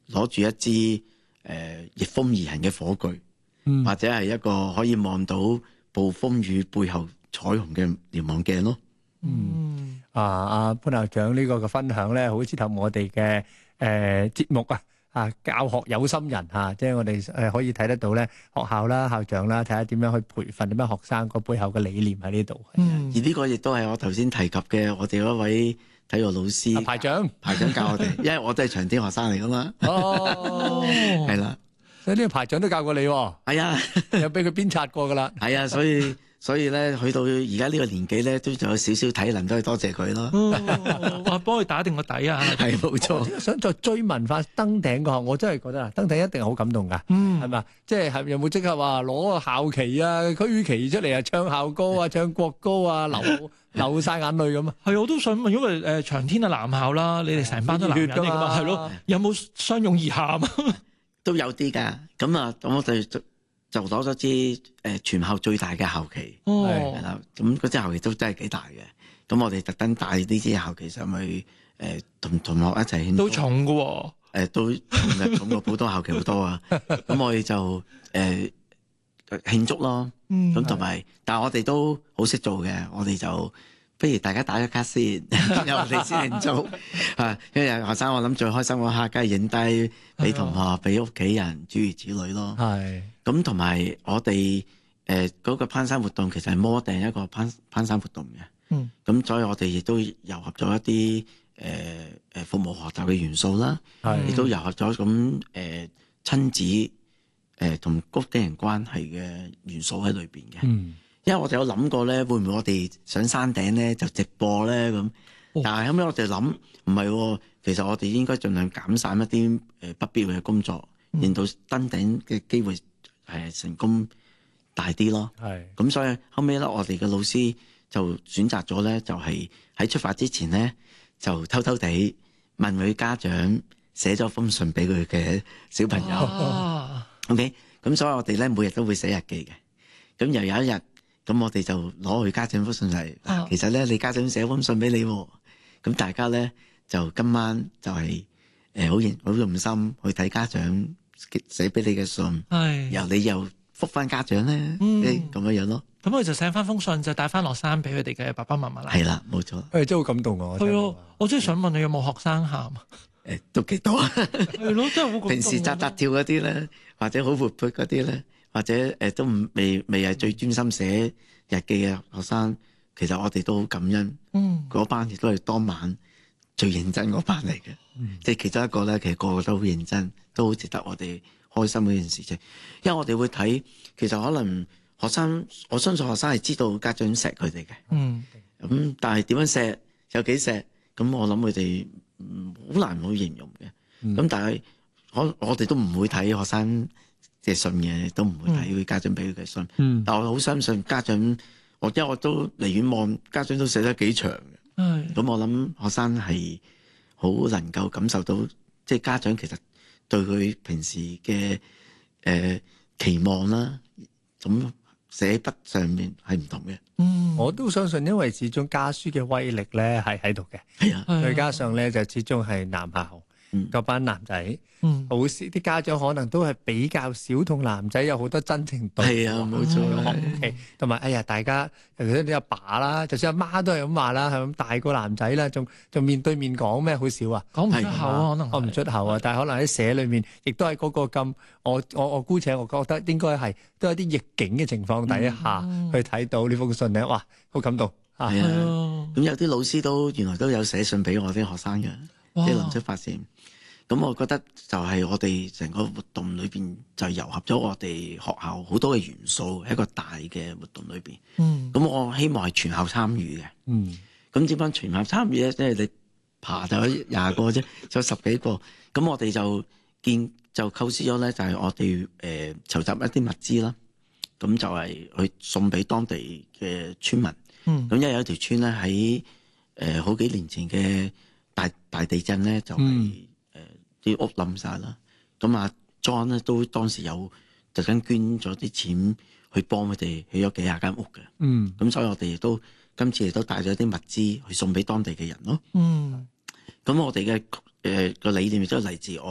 攞住一支逆風而行嘅火炬，或者係一個可以望到暴風雨背後彩虹嘅瞭望鏡咯。 阿潘校長呢個嘅分享咧，好適合我哋嘅節目教學有心人即係我哋可以睇得到咧，學校啦、校長啦，睇下點樣去培訓點樣學生個背後嘅理念喺呢度。 而呢個亦都係我頭先提及嘅，我哋嗰位體育老師排長教我哋，因為我都係長天學生嚟噶嘛。係啦， 所以呢個排長都教過你喎。 係啊， 有俾佢鞭策過噶啦。 係啊，所以咧，去到而家呢個年紀咧，都仲有少少體能，都係多謝佢咯。 哇，幫佢打定個底啊！ 係冇錯。 想再追問翻登頂個，我真係覺得登頂一定好感動噶，係嘛？即係有冇即刻話攞個校旗啊、區旗出嚟唱校歌啊、唱國歌啊，流晒眼淚咁啊？ 係，我都想問，因為長天啊男校啦，你哋成班都男人嚟㗎嘛，係咯，有冇相擁而喊啊？ 都有啲㗎。咁我哋就攞咗支全校最大嘅校旗，係啦。咁嗰支校旗都真係幾大嘅。咁我哋特登帶呢支校旗上去，同同學一齊慶祝。都重㗎喎。 都重過普通校旗好多啊。咁我哋就慶祝咯。咁同埋，但係我哋都好識做嘅。我哋就不如大家打一卡先，然後我哋先慶祝。因為學生我諗最開心嗰刻，梗係影低俾同學、俾屋企人諸如此類咯。係。咁同埋我哋嗰個攀山活動其實係摸訂一個攀山活動嘅。咁所以我哋亦都糅合咗一啲服務學習嘅元素啦，亦都糅合咗咁親子同屋企人關係嘅元素喺裏邊嘅。因為我哋有諗過咧，會唔會我哋上山頂咧就直播咧咁？但係後尾我哋諗唔係喎，其實我哋應該盡量減散一啲不必要嘅工作，令到登頂嘅機會成功大啲咯。咁所以後尾咧，我哋嘅老師就選擇咗咧，就係喺出發之前咧，就偷偷地問佢家長寫咗封信俾佢嘅小朋友。OK， 咁所以我哋咧每日都會寫日記嘅。咁又有一日，咁我哋就攞佢家長封信嚟。其實咧，你家長寫封信俾你，咁大家咧就今晚就係好用心去睇家長寫俾你嘅信，然後你又覆翻家長咧，咁樣咯。 咁佢就寫翻封信，就帶翻落山俾佢哋嘅爸爸媽媽啦。 係啦，冇錯。 真係好感動啊！ 係啊，我真係想問你有冇學生喊啊？ 都幾多。 係咯，真係好感動。 平時扎跳嗰啲咧，或者好活潑嗰啲咧，或者都未係最專心寫日記嘅學生，其實我哋都好感恩。嗰班亦都係當晚最認真嗰班嚟嘅。即係其中一個咧，其實個個都好認真，都好值得我哋開心嗰件事情。因為我哋會睇，其實可能學生，我相信學生係知道家長錫佢哋嘅。咁但係點樣錫，有幾錫，咁我諗佢哋好難去形容嘅。咁但係我哋都唔會睇學生嘅信嘅，都唔會睇佢家長俾佢嘅信。但我好相信家長，因為我都離遠望，家長都寫得幾長嘅。咁我諗學生係好能夠感受到，即係家長其實對佢平時嘅期望啦，咁寫筆上面係唔同嘅。 我都相信，因為始終家書嘅威力咧係喺度嘅。係啊，再加上咧就始終係男校嗰班男仔，好少啲家長可能都係比較少同男仔有好多真情對話。係啊，冇錯。同埋大家尤其是啲阿爸啦，就算阿媽都係咁話啦，係咁大個男仔啦，仲面對面講咩？好少啊， 講唔出口啊，可能講唔出口啊。但係可能喺社裏面，亦都係嗰個咁，我姑且我覺得應該係都有啲逆境嘅情況底下去睇到呢封信咧，哇，好感動。 係啊，咁有啲老師都原來都有寫信俾我啲學生嘅，即係臨出發前。咁我覺得就係我哋成個活動裏邊就糅合咗我哋學校好多嘅元素喺一個大嘅活動裏邊。咁我希望係全校參與嘅。咁點樣全校參與咧？即係你爬咗20個啫，就10幾個。咁我哋就構思咗咧，就係我哋籌集一啲物資啦。咁就係去送俾當地嘅村民。咁因為有一條村咧喺好幾年前嘅大地震咧，就係啲屋冧晒啦。咁阿 John 咧都當時有特登捐咗啲錢去幫佢哋起咗幾廿間屋嘅。咁所以我哋亦都今次亦都帶咗啲物資去送俾當地嘅人咯。咁我哋嘅個理念亦都嚟自